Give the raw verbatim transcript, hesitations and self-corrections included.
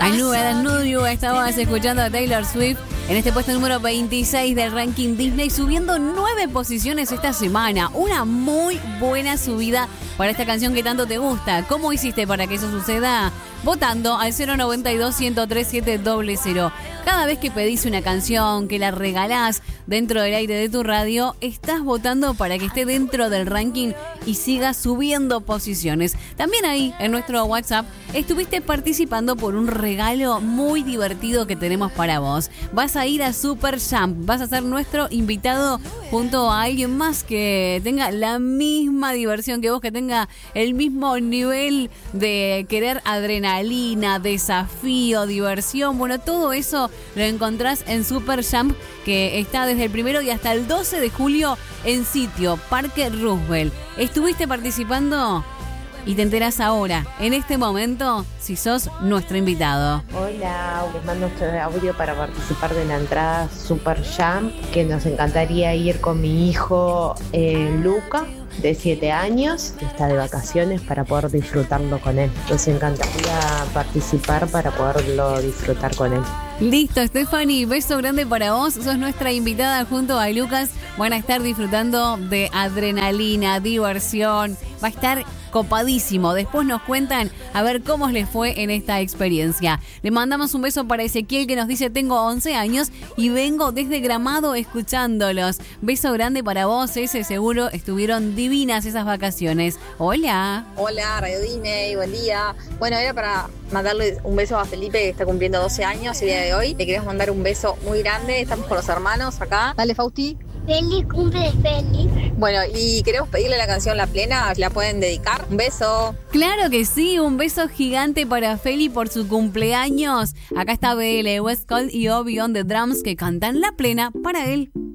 I knew it, I knew you. Estabas escuchando a Taylor Swift en este puesto número veintiséis del ranking Disney, subiendo nueve posiciones esta semana. Una muy buena subida para esta canción que tanto te gusta. ¿Cómo hiciste para que eso suceda? Votando al cero noventa y dos, ciento tres, siete cero cero. Cada vez que pedís una canción, que la regalás dentro del aire de tu radio, estás votando para que esté dentro del ranking y siga subiendo posiciones. También ahí, en nuestro WhatsApp, estuviste participando por un regalo muy divertido que tenemos para vos. Vas a ir a Super Jump, vas a ser nuestro invitado junto a alguien más que tenga la misma diversión que vos, que tenga el mismo nivel de querer adrenalina, desafío, diversión. Bueno, todo eso lo encontrás en Super Jump, que está desde el primero y hasta el doce de julio en sitio Parque Roosevelt. ¿Estuviste participando? Y te enterás ahora, en este momento, si sos nuestro invitado. Hola, les mando este audio para participar de la entrada Super Jump, que nos encantaría ir con mi hijo eh, Luca, de siete años, que está de vacaciones, para poder disfrutarlo con él. Nos encantaría participar para poderlo disfrutar con él. Listo, Stephanie, beso grande para vos. Sos nuestra invitada junto a Lucas. Van a estar disfrutando de adrenalina, diversión. Va a estar copadísimo. Después nos cuentan a ver cómo les fue en esta experiencia. Le mandamos un beso para Ezequiel, que nos dice: tengo once años y vengo desde Gramado escuchándolos. Beso grande para vos, ese seguro estuvieron divinas esas vacaciones. Hola. Hola, Radio Disney, buen día. Bueno, era para mandarle un beso a Felipe, que está cumpliendo doce años el día de hoy. Le queremos mandar un beso muy grande. Estamos con los hermanos acá. Dale, Fausti. Feliz cumple, feliz. Bueno, y queremos pedirle la canción La Plena, ¿la pueden dedicar? Un beso. Claro que sí, un beso gigante para Feli por su cumpleaños. Acá está B L, West Coast y Obi on the Drums, que cantan La Plena para él.